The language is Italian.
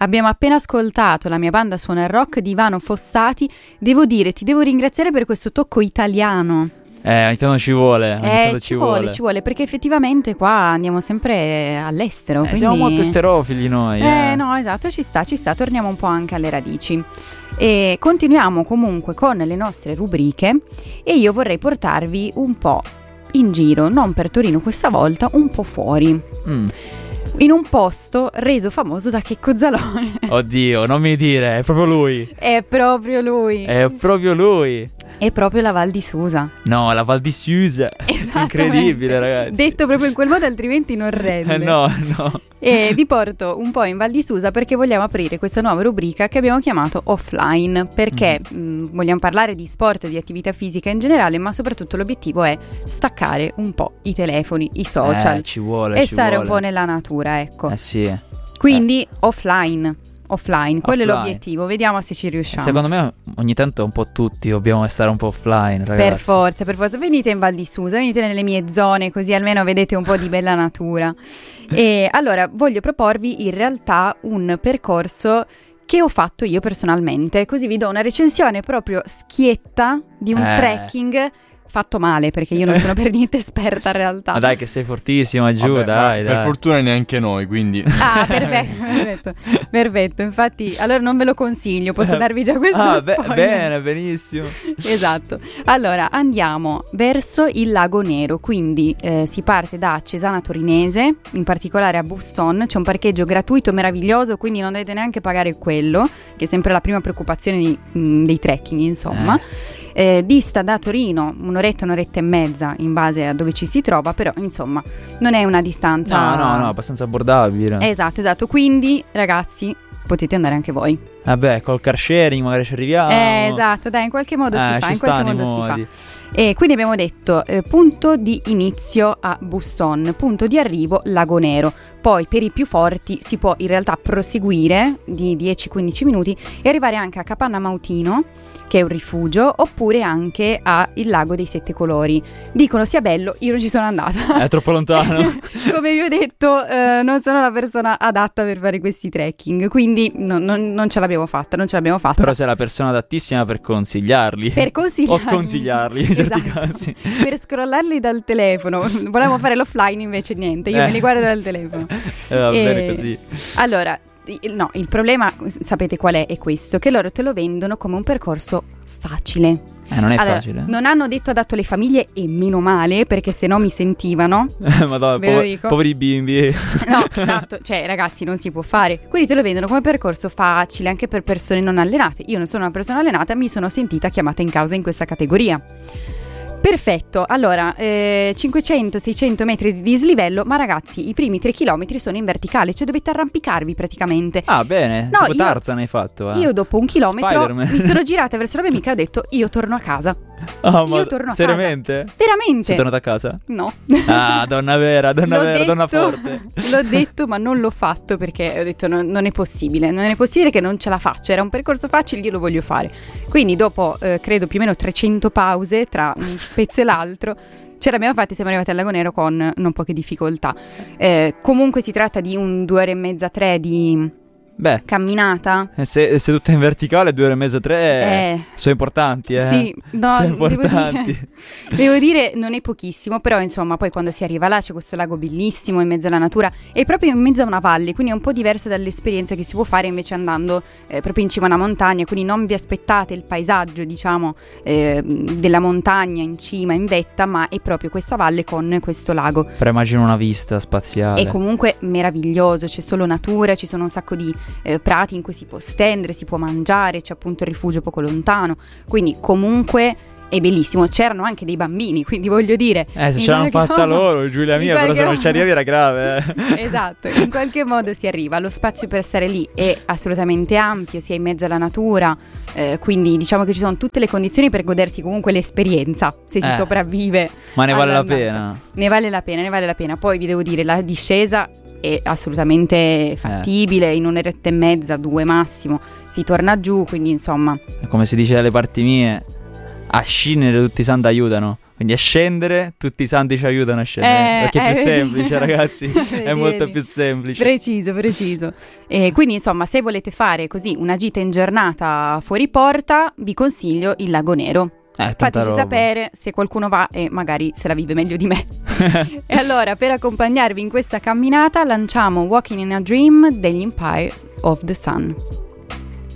Abbiamo appena ascoltato La mia banda suona il rock di Ivano Fossati. Devo dire, ti devo ringraziare per questo tocco italiano. Ogni tanto ci vuole. Ci vuole, perché effettivamente qua andiamo sempre all'estero. Quindi... Siamo molto esterofili noi. No, esatto, ci sta, torniamo un po' anche alle radici. E continuiamo comunque con le nostre rubriche e io vorrei portarvi un po' in giro, non per Torino questa volta, un po' fuori. In un posto reso famoso da Checco Zalone. Oddio, non mi dire, è proprio lui. È proprio lui. È proprio la Val di Susa. No, la Val di Susa. Incredibile, ragazzi. Detto proprio in quel modo, altrimenti non rende. No. E vi porto un po' in Val di Susa perché vogliamo aprire questa nuova rubrica che abbiamo chiamato Offline. Perché vogliamo parlare di sport, di attività fisica in generale, ma soprattutto l'obiettivo è staccare un po' i telefoni, i social. Ci vuole. E stare un po' nella natura, ecco. Sì. Quindi offline, quello è l'obiettivo, vediamo se ci riusciamo. Secondo me ogni tanto un po' tutti dobbiamo stare un po' offline, ragazzi. Per forza, venite in Val di Susa, venite nelle mie zone, così almeno vedete un po' di bella natura. E allora voglio proporvi in realtà un percorso che ho fatto io personalmente, così vi do una recensione proprio schietta di un trekking fatto male, perché io non sono per niente esperta in realtà. Ma dai che sei fortissima, giù. Vabbè, dai. Per fortuna neanche noi, quindi. Perfetto, infatti allora non ve lo consiglio, posso darvi già questo spoiler. Bene, benissimo. Esatto. Allora andiamo verso il Lago Nero, quindi si parte da Cesana Torinese, in particolare a Busson. C'è un parcheggio gratuito meraviglioso, quindi non dovete neanche pagare quello, che è sempre la prima preoccupazione dei trekking, insomma. Dista da Torino un'oretta e mezza in base a dove ci si trova, però insomma non è una distanza no, abbastanza abbordabile. Esatto, quindi ragazzi potete andare anche voi. Vabbè, col car sharing magari ci arriviamo. Esatto, dai, in qualche modo si fa. Modi. E quindi abbiamo detto punto di inizio a Busson, punto di arrivo Lago Nero. Poi per i più forti si può in realtà proseguire di 10-15 minuti e arrivare anche a Capanna Mautino, che è un rifugio, oppure anche a il Lago dei Sette Colori. Dicono sia bello, io non ci sono andata. È troppo lontano. Come vi ho detto, non sono la persona adatta per fare questi trekking, quindi non ce l'abbiamo fatta. Però sei la persona adattissima per consigliarli. O sconsigliarli in certi casi. Per scrollarli dal telefono. Volevamo fare l'offline, invece niente, io me li guardo dal telefono. Va bene così. Allora, no, il problema, sapete qual è? È questo, che loro te lo vendono come un percorso facile. Non è facile. Non hanno detto adatto alle famiglie, e meno male, perché se no mi sentivano. Madonna, poveri bimbi. No, esatto, cioè ragazzi non si può fare. Quindi te lo vendono come percorso facile anche per persone non allenate. Io non sono una persona allenata, mi sono sentita chiamata in causa in questa categoria. Perfetto, allora 500-600 metri di dislivello, ma ragazzi i primi 3 chilometri sono in verticale, cioè dovete arrampicarvi praticamente. Ah bene, no, tipo Tarzan hai fatto. Io dopo 1 chilometro Spider-Man. mi sono girata verso la mia amica e ho detto io torno a casa. Io torno a seriamente? casa. Veramente? Sei tornata a casa? No. Ah, donna vera, donna forte. L'ho detto ma non l'ho fatto perché ho detto non è possibile che non ce la faccio, era un percorso facile, io lo voglio fare. Quindi dopo credo più o meno 300 pause tra un pezzo e l'altro ce l'abbiamo fatta e siamo arrivati al Lago Nero con non poche difficoltà. Comunque si tratta di 2 ore e mezza, 3 di camminata. Se tutta in verticale 2 ore e mezza, 3 sono importanti. Sì, no, sono importanti. Devo dire non è pochissimo, però insomma poi quando si arriva là c'è questo lago bellissimo in mezzo alla natura, è proprio in mezzo a una valle, quindi è un po' diversa dall'esperienza che si può fare invece andando proprio in cima a una montagna, quindi non vi aspettate il paesaggio diciamo della montagna in cima, in vetta, ma è proprio questa valle con questo lago. Però immagino una vista spaziale. È comunque meraviglioso, c'è solo natura, ci sono un sacco di prati in cui si può stendere, si può mangiare, c'è appunto il rifugio poco lontano, quindi comunque è bellissimo. C'erano anche dei bambini, quindi voglio dire se ce l'hanno fatta loro, Giulia mia, però se non ci arrivi era grave. Esatto, in qualche modo si arriva. Lo spazio per stare lì è assolutamente ampio, si è in mezzo alla natura, quindi diciamo che ci sono tutte le condizioni per godersi comunque l'esperienza, se si sopravvive. Ma ne vale la pena? Ne vale la pena. Poi vi devo dire, la discesa è assolutamente fattibile, in 1 oretta e mezza, 2 massimo si torna giù, quindi insomma, come si dice dalle parti mie, a scendere tutti i santi aiutano, Quindi a scendere, tutti i santi ci aiutano a scendere, perché è più semplice, ragazzi, è molto più semplice. Preciso. E quindi insomma, se volete fare così una gita in giornata fuori porta, vi consiglio il Lago Nero. Fateci sapere se qualcuno va e magari se la vive meglio di me. E allora, per accompagnarvi in questa camminata, lanciamo Walking in a Dream degli Empire of the Sun.